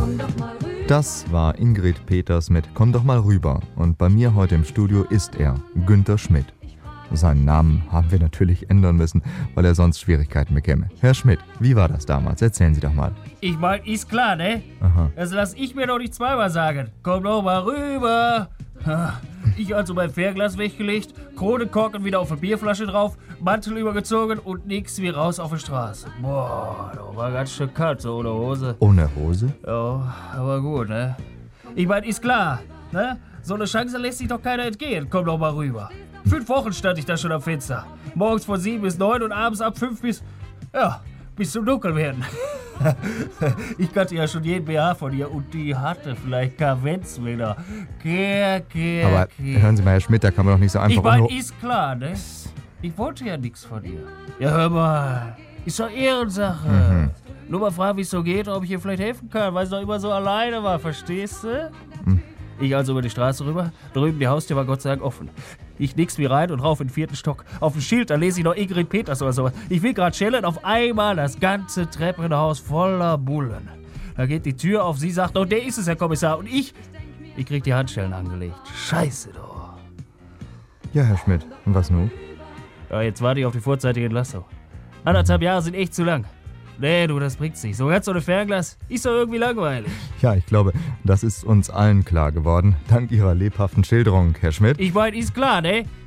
Das war Ingrid Peters mit Komm doch mal rüber. Und bei mir heute im Studio ist er, Günther Schmidt. Seinen Namen haben wir natürlich ändern müssen, weil er sonst Schwierigkeiten bekäme. Herr Schmidt, wie war das damals? Erzählen Sie doch mal. Ich mein, ist klar, ne? Aha. Das lass ich mir doch nicht zweimal sagen. Komm doch mal rüber. Ich also mein Fährglas weggelegt, Kronenkorken wieder auf eine Bierflasche drauf, Mantel übergezogen und nix wie raus auf die Straße. Boah, das war ganz schön kalt, so ohne Hose. Ohne Hose? Ja, aber gut, ne? Ich mein, ist klar, ne? So eine Chance lässt sich doch keiner entgehen. Komm doch mal rüber. 5 Wochen stand ich da schon am Fenster. Morgens von 7 bis 9 und abends ab 5 bis zum Dunkelwerden. Ich kannte ja schon jeden BH von ihr und die hatte vielleicht Kavenz wieder. Aber hören Sie mal, Herr Schmidt, da kann man doch nicht so einfach... Ich mein, ist klar, ne? Ich wollte ja nichts von ihr. Ja, hör mal, ist doch Ehrensache. Nur mal fragen, wie es so geht, ob ich ihr vielleicht helfen kann, weil sie doch immer so alleine war, verstehst du? Ich also über die Straße rüber, drüben die Haustür war Gott sei Dank offen. Ich nix wie rein und rauf in den 4. Stock. Auf dem Schild, da lese ich noch Ingrid Peters oder sowas. Ich will grad chillen, auf einmal das ganze Treppenhaus voller Bullen. Da geht die Tür auf, sie sagt, oh, der ist es, Herr Kommissar. Und ich krieg die Handschellen angelegt. Scheiße doch. Ja, Herr Schmidt, und was nun? Ja, jetzt warte ich auf die vorzeitige Entlassung. 1,5 Jahre sind echt zu lang. Nee, du, das bringt's nicht. So ganz ohne Fernglas ist doch irgendwie langweilig. Ja, ich glaube, das ist uns allen klar geworden. Dank Ihrer lebhaften Schilderung, Herr Schmidt. Ich mein, ist klar, ne?